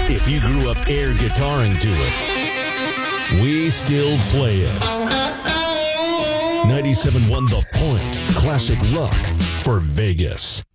If you grew up air guitaring to it, we still play it. 97.1 The Point, classic rock for Vegas.